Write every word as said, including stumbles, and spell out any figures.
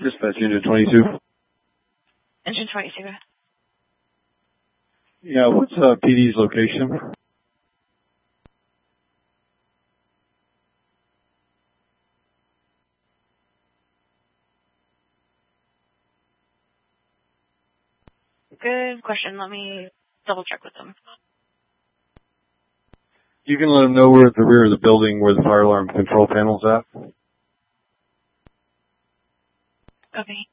Dispatch Engine twenty-two. Engine twenty-two. Yeah, what's uh, P D's location? Good question. Let me double check with them. You can let them know we're at the rear of the building where the fire alarm control panel's at. Okay.